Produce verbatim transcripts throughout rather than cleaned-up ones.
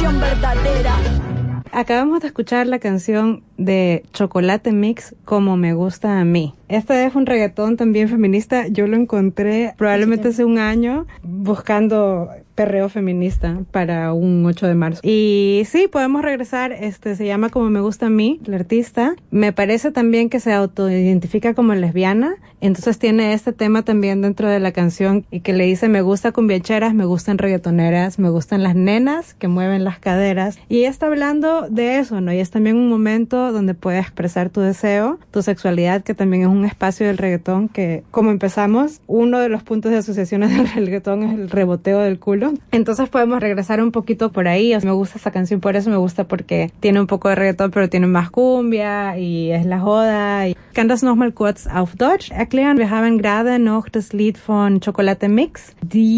expresión verdadera. Acabamos de escuchar la canción de Chocolate Mix, Como Me Gusta a Mí. Este es un reggaetón también feminista. Yo lo encontré probablemente hace un año buscando perreo feminista para un ocho de marzo. Y sí, podemos regresar. Este se llama Como Me Gusta a Mí, la artista. Me parece también que se autoidentifica como lesbiana. Entonces tiene este tema también dentro de la canción y que le dice: me gusta cumbiancheras, me gustan reggaetoneras, me gustan las nenas que mueven las caderas. Y ella está hablando de eso, ¿no? Y es también un momento donde puedes expresar tu deseo, tu sexualidad, que también es un espacio del reggaetón que, como empezamos, uno de los puntos de asociaciones del reggaetón es el reboteo del culo. Entonces podemos regresar un poquito por ahí. O sea, me gusta esa canción, por eso me gusta, porque tiene un poco de reggaetón, pero tiene más cumbia y es la joda. Ich kann das nochmal kurz auf Deutsch erklären. Wir haben gerade noch das Lied von Chocolate Mix.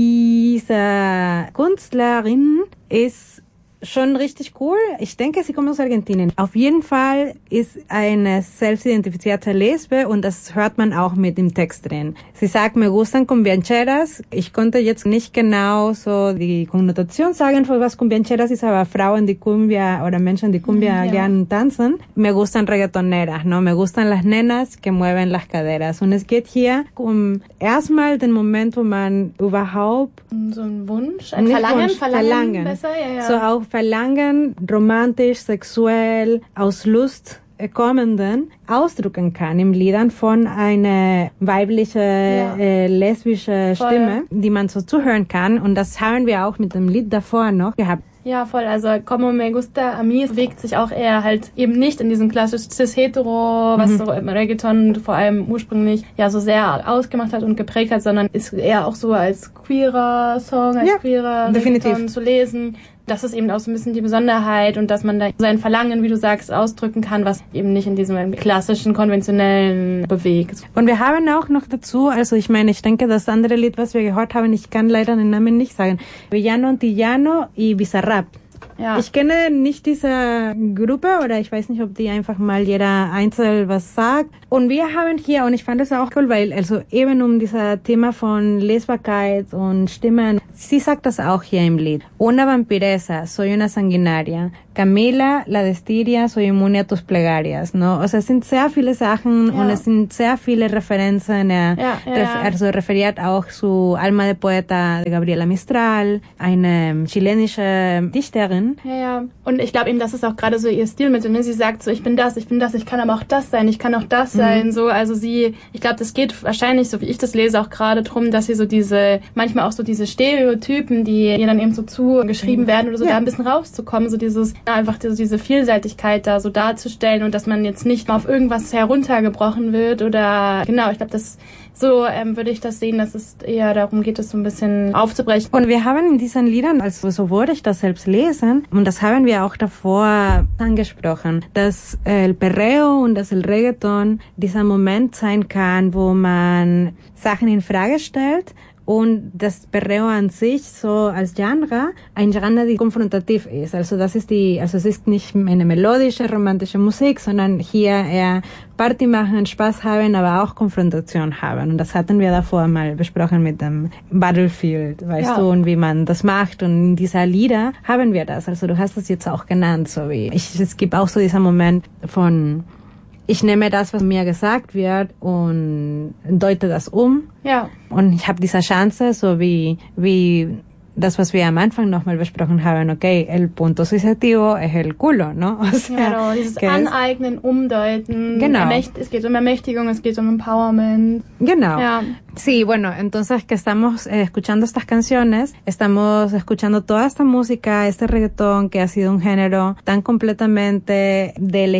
Diese Künstlerin ist schon richtig cool. Ich denke, sie kommt aus Argentinien. Auf jeden Fall ist eine selbstidentifizierte Lesbe und das hört man auch mit dem Text drin. Sie sagt, me gustan cumbiancheras. Ich konnte jetzt nicht genau so die Konnotation sagen, für was cumbiancheras ist, aber Frauen, die Cumbia oder Menschen, die Cumbia ja. gerne tanzen. Me gustan reggaetoneras, ¿no? Me gustan las nenas que mueven las caderas. Und es geht hier um erstmal den Moment, wo man überhaupt so ein Wunsch, ein Verlangen, Wunsch, Verlangen, Verlangen. Besser, ja, ja. So auch Verlangen, romantisch, sexuell, aus Lust kommenden ausdrücken kann im Liedern von einer weibliche, ja. äh, lesbische Voll. Stimme, die man so zuhören kann. Und das haben wir auch mit dem Lied davor noch gehabt. Ja, voll. Also Como Me Gusta a Mí bewegt sich auch eher halt eben nicht in diesem klassisch cis-hetero, was mhm. so im Reggaeton vor allem ursprünglich ja so sehr ausgemacht hat und geprägt hat, sondern ist eher auch so als queerer Song, als ja, queerer definitiv. Reggaeton zu lesen. Das ist eben auch so ein bisschen die Besonderheit und dass man da sein Verlangen, wie du sagst, ausdrücken kann, was eben nicht in diesem klassischen, konventionellen bewegt. Und wir haben auch noch dazu, also ich meine, ich denke, das andere Lied, was wir gehört haben, ich kann leider den Namen nicht sagen, Villano Antillano y Bizarrap. Ja. Ich kenne nicht diese Gruppe oder ich weiß nicht, ob die einfach mal jeder einzeln was sagt. Und wir haben hier, und ich fand das auch cool, weil also eben um dieses Thema von Lesbarkeit und Stimmen, sie sagt das auch hier im Lied. Una vampiresa, soy una sanguinaria. Camila, la destiria, soy inmune a tus plegarias, ¿no? O sea, es sind sehr viele Sachen ja. und es sind sehr viele Referenzen. Er, ja, ja. Also referiert auch zu Alma de Poeta de Gabriela Mistral, eine chilenische Dichterin. Ja, ja. Und ich glaube eben, das ist auch gerade so ihr Stilmittel, ne? Sie sagt so, ich bin das, ich bin das, ich kann aber auch das sein, ich kann auch das mhm. sein, so. Also sie, ich glaube, das geht wahrscheinlich, so wie ich das lese, auch gerade drum, dass sie so diese, manchmal auch so diese Stereotypen, die ihr dann eben so zugeschrieben mhm. werden oder so, ja. da ein bisschen rauszukommen, so dieses, einfach diese, diese Vielseitigkeit da so darzustellen und dass man jetzt nicht mal auf irgendwas heruntergebrochen wird oder, genau, ich glaube, das, so ähm, würde ich das sehen, dass es eher darum geht, das so ein bisschen aufzubrechen. Und wir haben in diesen Liedern, also so würde ich das selbst lesen, und das haben wir auch davor angesprochen, dass el Perreo und dass el Reggaeton dieser Moment sein kann, wo man Sachen in Frage stellt, und das Perreo an sich so als Genre ein Genre, die konfrontativ ist. Also das ist die, also es ist nicht eine melodische, romantische Musik, sondern hier eher Party machen, Spaß haben, aber auch Konfrontation haben. Und das hatten wir davor mal besprochen mit dem Battlefield, weißt ja. du, und wie man das macht. Und in dieser Lieder haben wir das. Also du hast das jetzt auch genannt, so wie ich, es gibt auch so dieser Moment von, ich nehme das, was mir gesagt wird und deute das um. Ja. Und ich habe diese Chance, so wie, wie das, was wir am Anfang nochmal besprochen haben, okay, el punto susceptivo es el culo, ¿no? O sea, genau, dieses Aneignen, Umdeuten. Genau. Ermächt- es geht um Ermächtigung, es geht um Empowerment. Genau. Ja. Sí, bueno, entonces que estamos eh, escuchando estas canciones, estamos escuchando toda esta música, este reggaetón que ha sido un género tan completamente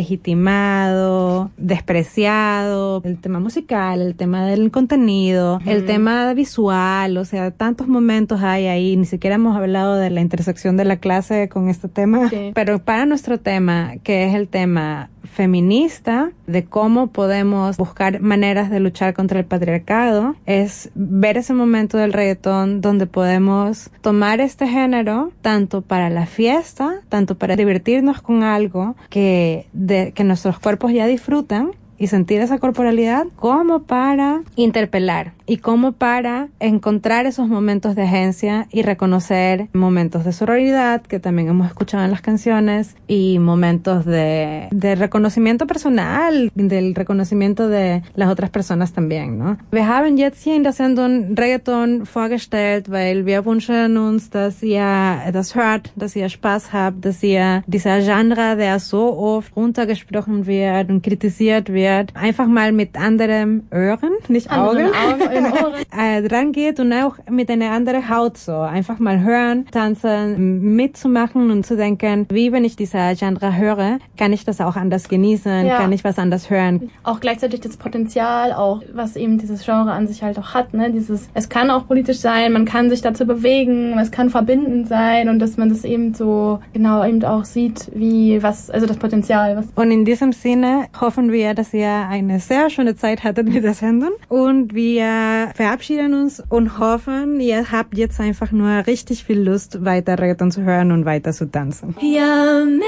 delegitimado, despreciado, el tema musical, el tema del contenido, mm. el tema visual, o sea, tantos momentos hay ahí, ni siquiera hemos hablado de la intersección de la clase con este tema, sí. Pero para nuestro tema, que es el tema feminista, de cómo podemos buscar maneras de luchar contra el patriarcado, es ver ese momento del reggaetón donde podemos tomar este género tanto para la fiesta, tanto para divertirnos con algo que, de, que nuestros cuerpos ya disfrutan y sentir esa corporalidad, como para interpelar y como para encontrar esos momentos de agencia y reconocer momentos de sororidad que también hemos escuchado en las canciones y momentos de, de reconocimiento personal, del reconocimiento de las otras personas también, ¿no? Wir haben jetzt hier in der Sendung Reggaeton vorgestellt, weil wir wünschen uns, dass ihr das hört, dass ihr Spaß habt, dass ihr dieser Genre, der so oft runtergesprochen wird und kritisiert wird, einfach mal mit anderem Ohren, nicht Augen, Augen Ohren, äh, dran geht und auch mit einer anderen Haut so. Einfach mal hören, tanzen, mitzumachen und zu denken, wie wenn ich dieser Genre höre, kann ich das auch anders genießen, ja. kann ich was anders hören. Auch gleichzeitig das Potenzial, auch was eben dieses Genre an sich halt auch hat, ne? Dieses, es kann auch politisch sein, man kann sich dazu bewegen, es kann verbindend sein und dass man das eben so genau eben auch sieht, wie was, also das Potenzial. Was und in diesem Sinne hoffen wir, dass ihr eine sehr schöne Zeit hattet mit der Sendung und wir verabschieden uns und hoffen, ihr habt jetzt einfach nur richtig viel Lust, weiter Reggaeton zu hören und weiter zu tanzen. Ya me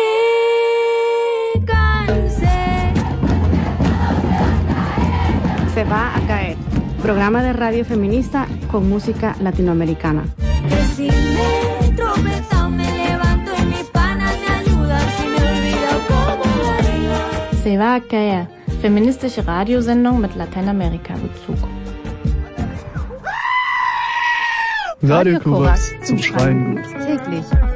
cansé. Se va a caer. Programa de radio feminista con música latinoamericana. Que si me he tropezado, me levanto y mi pana me ayuda. Si me olvido cómo la vida. Se va a caer. Feministische Radiosendung mit Lateinamerika-Bezug. Radio Korax zum Schreien gut. Täglich.